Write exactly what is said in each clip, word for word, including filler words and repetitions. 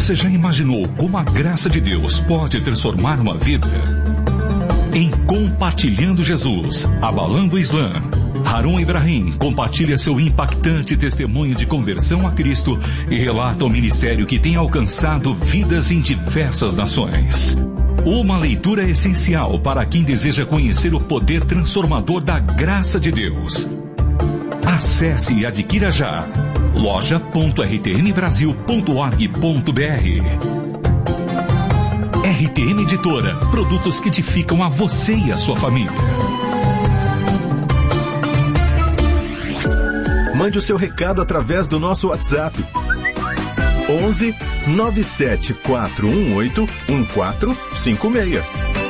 Você já imaginou como a graça de Deus pode transformar uma vida? Em Compartilhando Jesus, Abalando o Islã, Harun Ibrahim compartilha seu impactante testemunho de conversão a Cristo e relata o ministério que tem alcançado vidas em diversas nações. Uma leitura essencial para quem deseja conhecer o poder transformador da graça de Deus. Acesse e adquira já loja ponto r t m brasil ponto org ponto b r. R T M Editora, produtos que edificam a você e a sua família. Mande o seu recado através do nosso WhatsApp. onze nove sete quatro um oito um quatro cinco seis.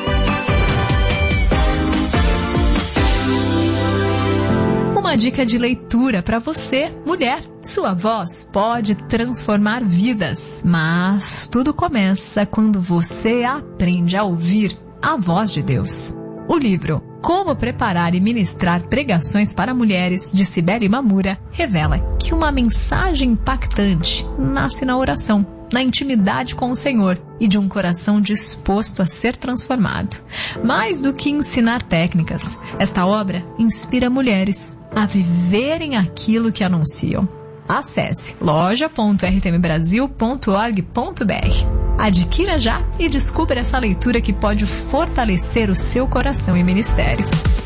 Uma dica de leitura para você, mulher. Sua voz pode transformar vidas, mas tudo começa quando você aprende a ouvir a voz de Deus. O livro Como Preparar e Ministrar Pregações para Mulheres, de Cibele Mamura, revela que uma mensagem impactante nasce na oração, na intimidade com o Senhor e de um coração disposto a ser transformado. Mais do que ensinar técnicas, esta obra inspira mulheres a viverem aquilo que anunciam. Acesse loja ponto r t m brasil ponto org ponto b r. Adquira já e descubra essa leitura que pode fortalecer o seu coração e ministério.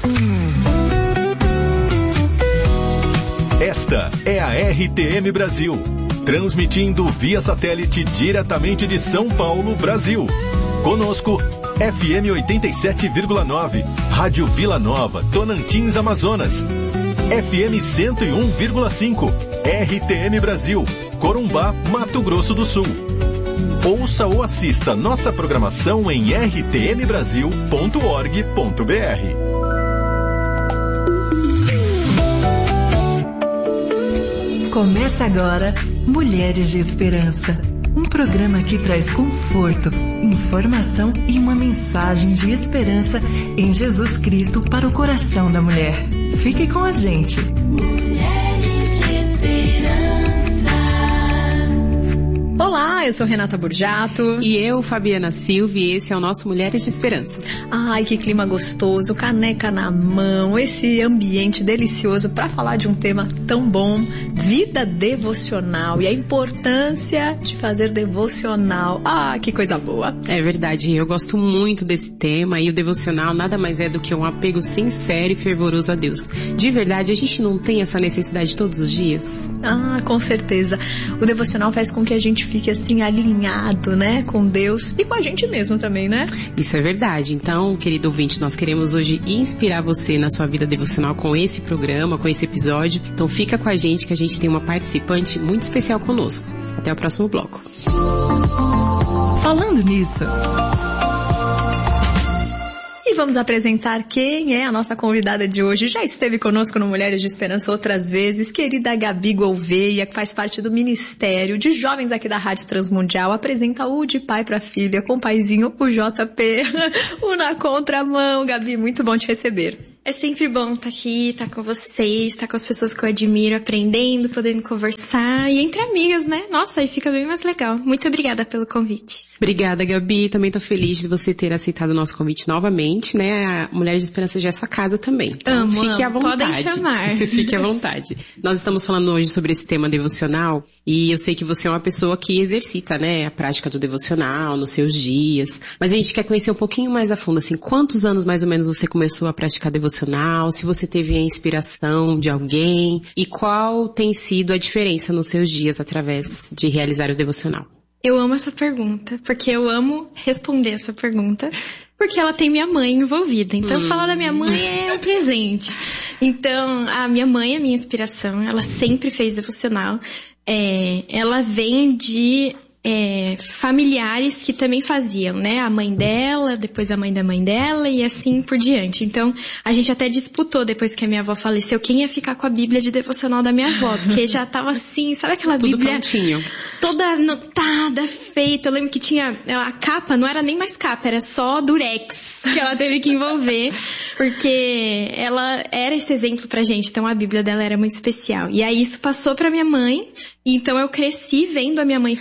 Esta é a R T M Brasil, transmitindo via satélite diretamente de São Paulo, Brasil. Conosco, F M oitenta e sete vírgula nove, Rádio Vila Nova, Tonantins, Amazonas. F M cento e um vírgula cinco, R T M Brasil, Corumbá, Mato Grosso do Sul. Ouça ou assista nossa programação em r t m brasil ponto org ponto b r. Começa agora Mulheres de Esperança, um programa que traz conforto, informação e uma mensagem de esperança em Jesus Cristo para o coração da mulher. Fique com a gente. Mulheres de Esperança. Olá, eu sou Renata Burjato. E eu, Fabiana Silva, e esse é o nosso Mulheres de Esperança. Ai, que clima gostoso, caneca na mão, esse ambiente delicioso para falar de um tema tão bom, vida devocional e a importância de fazer devocional. Ah, que coisa boa. É verdade, eu gosto muito desse tema e o devocional nada mais é do que um apego sincero e fervoroso a Deus. De verdade, a gente não tem essa necessidade todos os dias? Ah, com certeza. O devocional faz com que a gente fique assim alinhado, né, com Deus e com a gente mesmo também, né? Isso é verdade. Então, querido ouvinte, nós queremos hoje inspirar você na sua vida devocional com esse programa, com esse episódio. Então fica com a gente que a gente tem uma participante muito especial conosco. Até o próximo bloco. Falando nisso, e vamos apresentar quem é a nossa convidada de hoje. Já esteve conosco no Mulheres de Esperança outras vezes, querida Gabi Gouveia, que faz parte do Ministério de Jovens aqui da Rádio Transmundial, apresenta o De Pai para Filha com o paizinho, o J P, o Na Contramão. Gabi, muito bom te receber. É sempre bom estar aqui, estar com vocês, estar com as pessoas que eu admiro, aprendendo, podendo conversar e entre amigas, né? Nossa, aí fica bem mais legal. Muito obrigada pelo convite. Obrigada, Gabi. Também estou feliz de você ter aceitado o nosso convite novamente, né? A Mulheres de Esperança já é sua casa também. Então, amo, fique amo. à vontade. Podem chamar. Fique à vontade. Nós estamos falando hoje sobre esse tema devocional e eu sei que você é uma pessoa que exercita, né, a prática do devocional nos seus dias. Mas a gente quer conhecer um pouquinho mais a fundo, assim, quantos anos mais ou menos você começou a praticar devocional? Se você teve a inspiração de alguém e qual tem sido a diferença nos seus dias através de realizar o devocional? Eu amo essa pergunta, porque eu amo responder essa pergunta, porque ela tem minha mãe envolvida. Então, hum. falar da minha mãe é um presente. Então, a minha mãe é a minha inspiração, ela sempre fez devocional. É, ela vem de... É, familiares que também faziam, né? A mãe dela, depois a mãe da mãe dela e assim por diante. Então, a gente até disputou depois que a minha avó faleceu quem ia ficar com a Bíblia de devocional da minha avó, porque já tava assim, sabe aquela Tudo Bíblia prontinho. Toda anotada, feita. Eu lembro que tinha a capa, não era nem mais capa, era só durex que ela teve que envolver, porque ela era esse exemplo pra gente. Então, a Bíblia dela era muito especial. E aí isso passou pra minha mãe, então eu cresci vendo a minha mãe fazendo devocional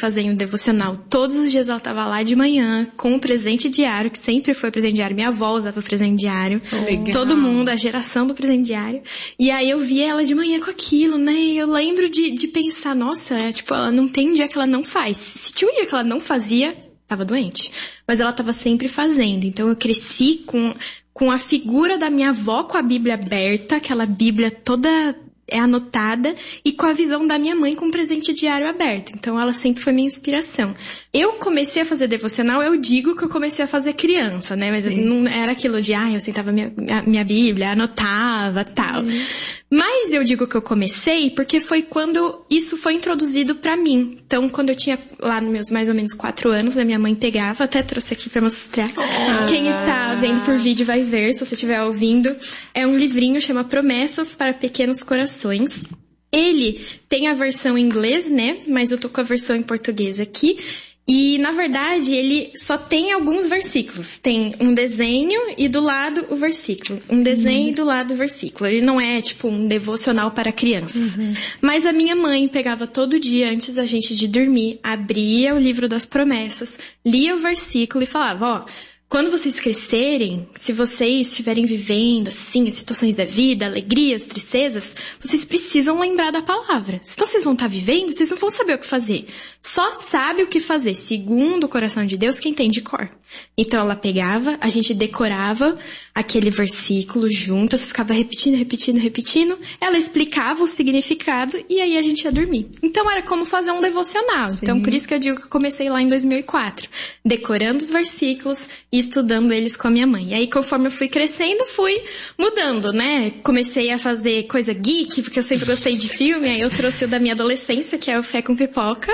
devocional. Todos os dias ela estava lá de manhã, com o presente diário, que sempre foi presente diário. Minha avó usava o presente diário. Legal. Todo mundo, a geração do presente diário. E aí eu via ela de manhã com aquilo, né? E eu lembro de, de pensar, nossa, é, tipo, ela não tem um dia que ela não faz. Se tinha um dia que ela não fazia, tava doente. Mas ela tava sempre fazendo. Então eu cresci com, com a figura da minha avó com a Bíblia aberta, aquela Bíblia toda é anotada, e com a visão da minha mãe com o presente diário aberto. Então ela sempre foi minha inspiração. Eu comecei a fazer devocional, eu digo que eu comecei a fazer criança, né? Mas Sim. não era aquilo de, ah, eu sentava minha, minha Bíblia, anotava, tal. Sim. Mas eu digo que eu comecei porque foi quando isso foi introduzido pra mim. Então, quando eu tinha lá nos meus mais ou menos quatro anos, a minha mãe pegava, até trouxe aqui pra mostrar. Ah. Quem está vendo por vídeo vai ver, se você estiver ouvindo. É um livrinho, chama Promessas para Pequenos Corações. Ele tem a versão em inglês, né? Mas eu tô com a versão em português aqui. E, na verdade, ele só tem alguns versículos. Tem um desenho e do lado o versículo. Um desenho uhum. e do lado o versículo. Ele não é, tipo, um devocional para crianças. Uhum. Mas a minha mãe pegava todo dia, antes da gente de dormir, abria o livro das promessas, lia o versículo e falava, ó... Quando vocês crescerem, se vocês estiverem vivendo, assim, as situações da vida, alegrias, tristezas, vocês precisam lembrar da palavra. Senão vocês vão estar vivendo, vocês não vão saber o que fazer. Só sabe o que fazer, segundo o coração de Deus, quem tem de cor. Então ela pegava, a gente decorava aquele versículo juntas, ficava repetindo, repetindo, repetindo. Ela explicava o significado e aí a gente ia dormir. Então era como fazer um devocional. Sim. Então por isso que eu digo que eu comecei lá em dois mil e quatro. Decorando os versículos e estudando eles com a minha mãe. E aí, conforme eu fui crescendo, fui mudando, né? Comecei a fazer coisa geek, porque eu sempre gostei de filme. Aí eu trouxe o da minha adolescência, que é o Fé com Pipoca.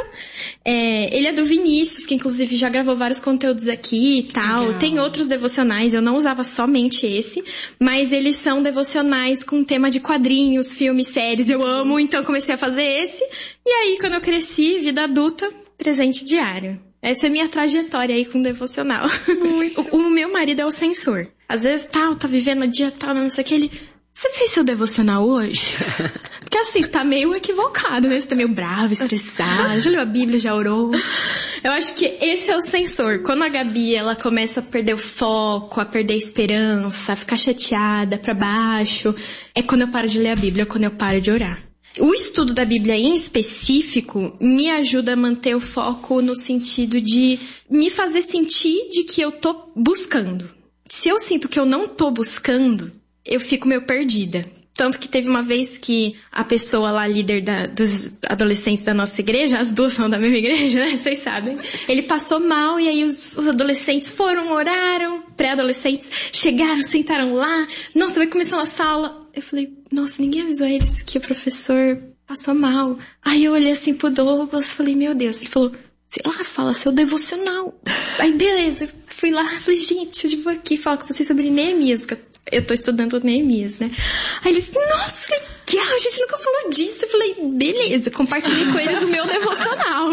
É, ele é do Vinícius, que inclusive já gravou vários conteúdos aqui e tal. Legal. Tem outros devocionais, eu não usava somente esse, mas eles são devocionais com tema de quadrinhos, filmes, séries. Eu amo, então comecei a fazer esse. E aí, quando eu cresci, vida adulta, presente diário. Essa é a minha trajetória aí com devocional. o, o meu marido é o censor. Às vezes, tal, tá vivendo o dia tal, não sei o que, ele... Você fez seu devocional hoje? Porque assim, você tá meio equivocado, né? Você tá meio bravo, estressado, já leu a Bíblia, já orou. Eu acho que esse é o censor. Quando a Gabi, ela começa a perder o foco, a perder a esperança, a ficar chateada pra baixo, é quando eu paro de ler a Bíblia, quando eu paro de orar. O estudo da Bíblia em específico me ajuda a manter o foco no sentido de me fazer sentir de que eu tô buscando. Se eu sinto que eu não tô buscando, eu fico meio perdida. Tanto que teve uma vez que a pessoa lá, líder da, dos adolescentes da nossa igreja, as duas são da mesma igreja, né? Vocês sabem. Ele passou mal e aí os, os adolescentes foram, oraram, pré-adolescentes, chegaram, sentaram lá. Nossa, vai começar uma sala. Eu falei, nossa, ninguém avisou eles que o professor passou mal. Aí eu olhei assim pro Douglas e falei, meu Deus. Ele falou, sei lá, fala seu devocional. Aí beleza, eu fui lá, falei, gente, eu vou aqui falar com vocês sobre Neemias, porque eu tô estudando Neemias, né? Aí eles, nossa, legal, a gente nunca falou disso. Eu falei, beleza, compartilhei com eles o meu devocional.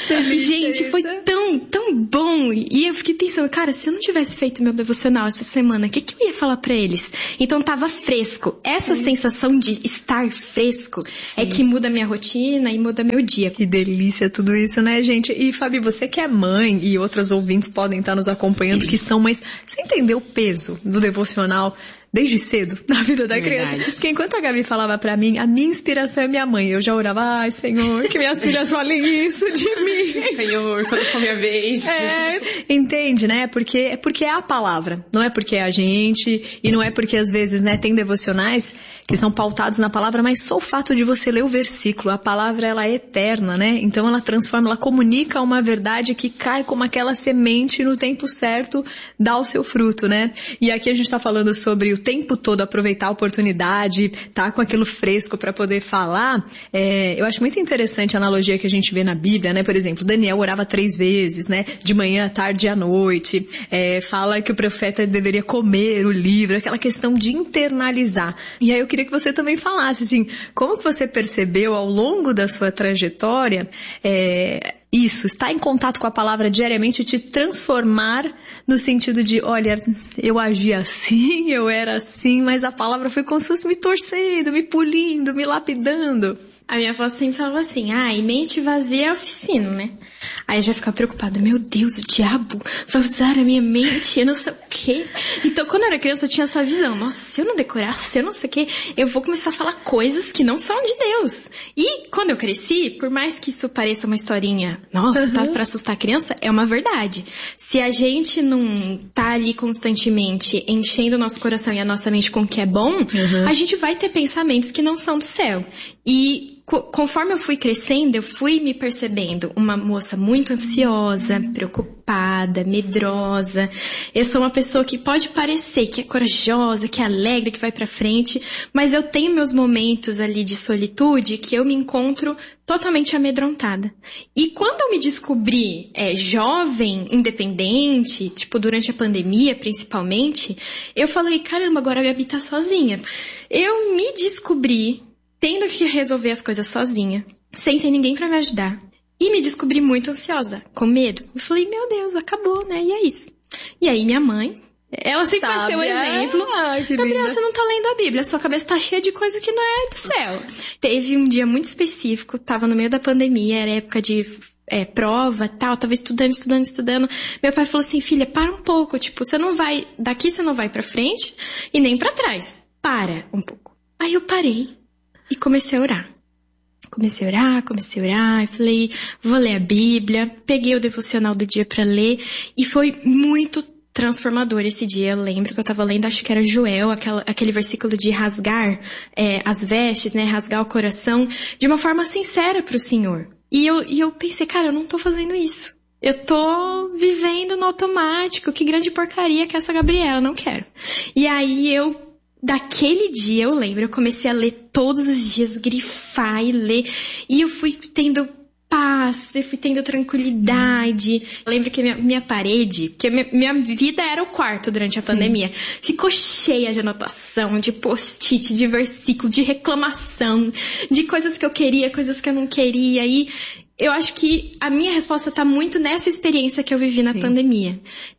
Gente, foi tão, tão bom. E eu fiquei pensando, cara, se eu não tivesse feito meu devocional essa semana, o que, que eu ia falar pra eles? Então tava fresco. Essa Sim. sensação de estar fresco Sim. é que muda minha rotina e muda meu dia. Que delícia tudo isso, né, gente? E Fabi, você que é mãe e outras ouvintes podem estar nos acompanhando que são, mas você entendeu o peso do devocional desde cedo na vida da Verdade. criança? Porque enquanto a Gabi falava pra mim, a minha inspiração é minha mãe. Eu já orava, ai Senhor, que minhas filhas falem isso de mim. Senhor, quando for minha vez. É, entende, né? Porque, é porque é a palavra, não é porque é a gente, e não é porque às vezes, né, tem devocionais que são pautados na palavra, mas só o fato de você ler o versículo, a palavra ela é eterna, né? Então ela transforma, ela comunica uma verdade que cai como aquela semente no tempo certo, dá o seu fruto, né? E aqui a gente tá falando sobre o tempo todo aproveitar a oportunidade, tá com aquilo fresco para poder falar. É, eu acho muito interessante a analogia que a gente vê na Bíblia, né? Por exemplo, Daniel orava três vezes, né? De manhã, à tarde e à noite. É, fala que o profeta deveria comer o livro, aquela questão de internalizar. E aí eu queria que você também falasse, assim, como que você percebeu ao longo da sua trajetória, é, isso, estar em contato com a palavra diariamente te transformar no sentido de, olha, eu agia assim, eu era assim, mas a palavra foi como se fosse me torcendo, me polindo, me lapidando. A minha avó sempre falava assim, ah, e mente vazia é oficina, né? Aí eu já ficava preocupada, meu Deus, o diabo vai usar a minha mente, eu não sei o quê. Então, quando eu era criança, eu tinha essa visão. Nossa, se eu não decorar, se eu não sei o quê, eu vou começar a falar coisas que não são de Deus. E quando eu cresci, por mais que isso pareça uma historinha, nossa, uhum. tá pra assustar a criança, é uma verdade. Se a gente não tá ali constantemente enchendo o nosso coração e a nossa mente com o que é bom, uhum. a gente vai ter pensamentos que não são do céu. E conforme eu fui crescendo, eu fui me percebendo uma moça muito ansiosa, preocupada, medrosa. Eu sou uma pessoa que pode parecer que é corajosa, que é alegre, que vai pra frente, mas eu tenho meus momentos ali de solitude que eu me encontro totalmente amedrontada. E quando eu me descobri é, jovem, independente, tipo durante a pandemia principalmente, eu falei, caramba, agora a Gabi tá sozinha. Eu me descobri tendo que resolver as coisas sozinha, sem ter ninguém pra me ajudar. E me descobri muito ansiosa, com medo. Eu falei, meu Deus, acabou, né? E é isso. E aí minha mãe, ela sempre vai ser um exemplo. Ah, Gabriela, você não tá lendo a Bíblia, sua cabeça tá cheia de coisa que não é do céu. Teve um dia muito específico, tava no meio da pandemia, era época de é, prova e tal, tava estudando, estudando, estudando. Meu pai falou assim, filha, para um pouco, tipo, você não vai, daqui você não vai pra frente e nem pra trás. Para um pouco. Aí eu parei. E comecei a orar. Comecei a orar, comecei a orar, e falei, vou ler a Bíblia, peguei o devocional do dia pra ler, e foi muito transformador esse dia. Eu lembro que eu tava lendo, acho que era Joel, aquela, aquele versículo de rasgar é, as vestes, né, rasgar o coração, de uma forma sincera pro Senhor. E eu, e eu pensei, cara, eu não tô fazendo isso. Eu tô vivendo no automático, que grande porcaria que é essa Gabriela, não quero. E aí eu daquele dia, eu lembro, eu comecei a ler todos os dias, grifar e ler. E eu fui tendo paz, eu fui tendo tranquilidade. Eu lembro que minha, minha parede, porque minha, minha vida era o quarto durante a Sim. pandemia, ficou cheia de anotação, de post-it, de versículo, de reclamação, de coisas que eu queria, coisas que eu não queria. E eu acho que a minha resposta tá muito nessa experiência que eu vivi Sim. na pandemia.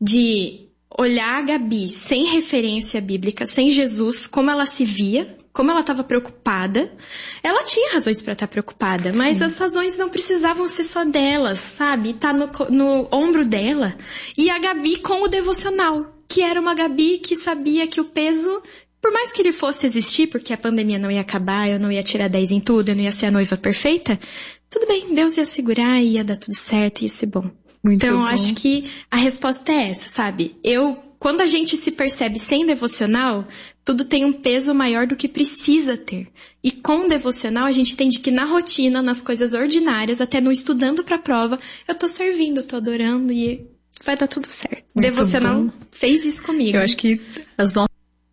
De olhar a Gabi sem referência bíblica, sem Jesus, como ela se via, como ela estava preocupada. Ela tinha razões para estar preocupada, mas Sim. as razões não precisavam ser só delas, sabe? Tá no, no ombro dela. E a Gabi com o devocional, que era uma Gabi que sabia que o peso, por mais que ele fosse existir, porque a pandemia não ia acabar, eu não ia tirar dez em tudo, eu não ia ser a noiva perfeita, tudo bem, Deus ia segurar e ia dar tudo certo, ia ser bom. Muito então, bom. Acho que a resposta é essa, sabe? Eu, quando a gente se percebe sem devocional, tudo tem um peso maior do que precisa ter. E com devocional, a gente entende que na rotina, nas coisas ordinárias, até no estudando pra prova, eu tô servindo, tô adorando e vai dar tudo certo. Muito devocional bom. Fez isso comigo. Eu acho que as nossas...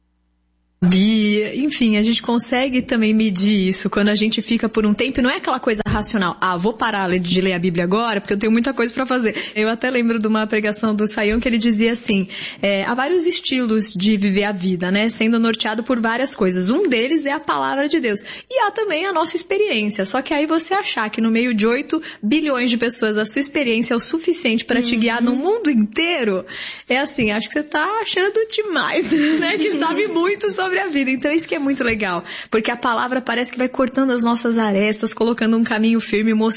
Enfim, a gente consegue também medir isso quando a gente fica por um tempo, não é aquela coisa racional, ah, vou parar de ler a Bíblia agora porque eu tenho muita coisa pra fazer. Eu até lembro de uma pregação do Sayão que ele dizia assim, é, há vários estilos de viver a vida, né, sendo norteado por várias coisas. Um deles é a palavra de Deus. E há também a nossa experiência, só que aí você achar que no meio de oito bilhões de pessoas a sua experiência é o suficiente pra uhum. te guiar no mundo inteiro, é assim, acho que você tá achando demais, né, que sabe muito sobre a vida. Então isso que é muito legal, porque a palavra parece que vai cortando as nossas arestas, colocando um caminho firme, mostrando